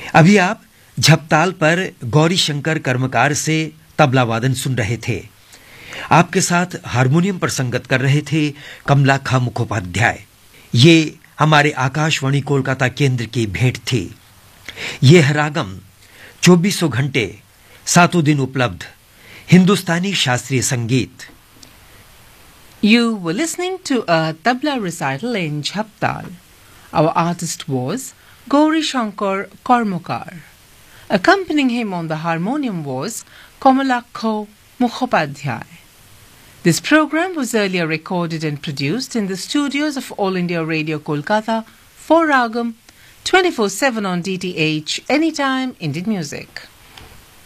अभी आप झपताल पर गौरी शंकर कर्मकार से तबला वादन सुन रहे थे। आपके साथ हारमोनियम पर संगत कर रहे थे कमलाखा मुखोपाध्याय। ये हमारे आकाशवाणी कोलकाता केंद्र की भेंट थी। ये है रागम, 24 घंटे 7 दिन उपलब्ध हिंदुस्तानी शास्त्रीय संगीत। You were listening to a tabla recital in Jhaptal. Our artist was Gauri Shankar Kormukar. Accompanying him on the harmonium was Kamalakho Mukhopadhyay. This program was earlier recorded and produced in the studios of All India Radio Kolkata for Ragam 24/7 on DTH, anytime Indian music.